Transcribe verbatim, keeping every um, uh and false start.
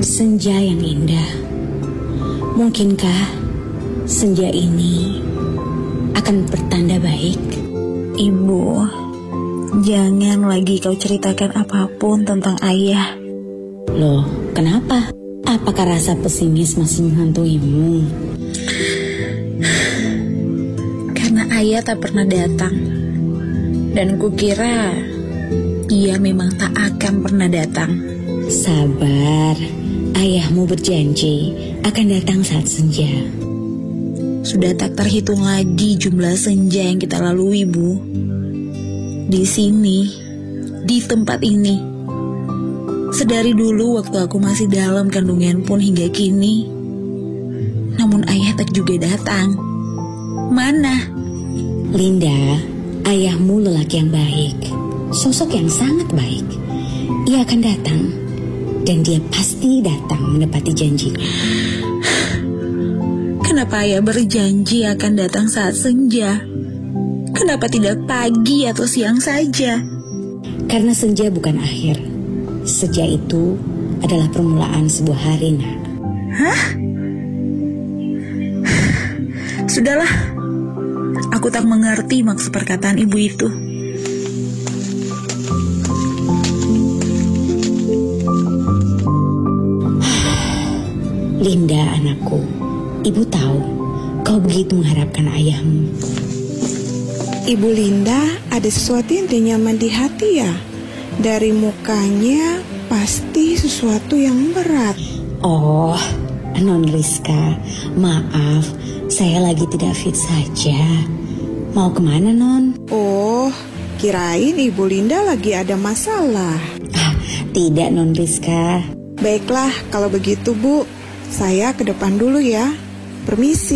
Senja yang indah. Mungkinkah senja ini akan bertanda baik? Ibu, jangan lagi kau ceritakan apapun tentang ayah. Loh, kenapa? Apakah rasa pesimis masih menghantuimu? Karena ayah tak pernah datang. Dan kukira ia memang tak akan pernah datang. Sabar, ayahmu berjanji akan datang saat senja. Sudah tak terhitung lagi jumlah senja yang kita lalui, Bu. Di sini, di tempat ini. Sedari dulu waktu aku masih dalam kandungan pun hingga kini. Namun ayah tak juga datang. Mana? Linda, ayahmu lelaki yang baik, sosok yang sangat baik. Ia akan datang, dan dia pasti datang menepati janjinya. Kenapa ayah berjanji akan datang saat senja? Kenapa tidak pagi atau siang saja? Karena senja bukan akhir. Senja itu adalah permulaan sebuah hari, nak. Hah? Sudahlah, aku tak mengerti maksud perkataan ibu itu. Linda, anakku, ibu tahu kau begitu mengharapkan ayahmu. Ibu Linda, ada sesuatu yang tidak nyaman di hati ya? Dari mukanya pasti sesuatu yang berat. Oh, Non Rizka, maaf, saya lagi tidak fit saja. Mau kemana, Non? Oh, kirain Ibu Linda lagi ada masalah. Ah, tidak, Non Rizka. Baiklah, kalau begitu Bu, saya ke depan dulu ya. Permisi.